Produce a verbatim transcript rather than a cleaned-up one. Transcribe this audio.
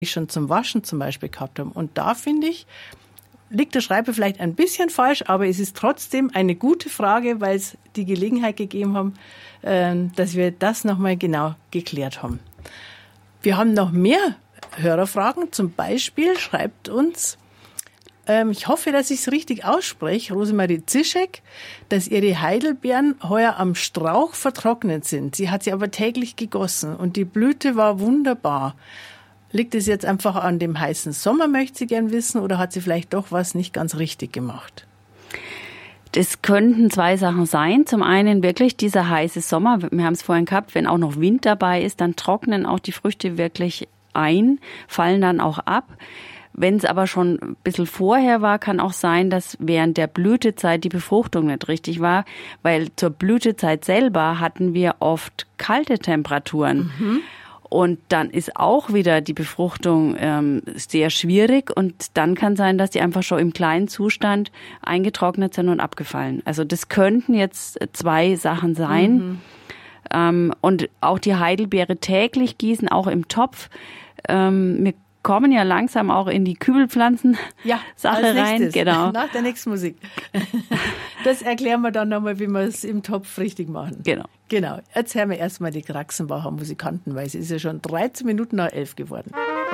schon zum Waschen zum Beispiel gehabt haben. Und da finde ich, liegt der Schreiber vielleicht ein bisschen falsch, aber es ist trotzdem eine gute Frage, weil es die Gelegenheit gegeben haben, dass wir das nochmal genau geklärt haben. Wir haben noch mehr Hörerfragen. Zum Beispiel schreibt uns, ähm, ich hoffe, dass ich es richtig ausspreche, Rosemarie Zischek, dass ihre Heidelbeeren heuer am Strauch vertrocknet sind. Sie hat sie aber täglich gegossen und die Blüte war wunderbar. Liegt es jetzt einfach an dem heißen Sommer, möchte sie gern wissen, oder hat sie vielleicht doch was nicht ganz richtig gemacht? Das könnten zwei Sachen sein. Zum einen wirklich dieser heiße Sommer. Wir haben es vorhin gehabt, wenn auch noch Wind dabei ist, dann trocknen auch die Früchte wirklich ein, fallen dann auch ab. Wenn es aber schon ein bisschen vorher war, kann auch sein, dass während der Blütezeit die Befruchtung nicht richtig war, weil zur Blütezeit selber hatten wir oft kalte Temperaturen. Mhm. Und dann ist auch wieder die Befruchtung ähm, sehr schwierig und dann kann sein, dass die einfach schon im kleinen Zustand eingetrocknet sind und abgefallen. Also das könnten jetzt zwei Sachen sein. Mhm. Ähm, und auch die Heidelbeere täglich gießen, auch im Topf. Ähm, wir kommen ja langsam auch in die Kübelpflanzen ja, Sache rein. Genau. Nach der nächsten Musik. Das erklären wir dann nochmal, wie wir es im Topf richtig machen. Genau. Genau. Jetzt hören wir erstmal die Kraxenbacher Musikanten, weil es ist ja schon dreizehn Minuten nach elf geworden.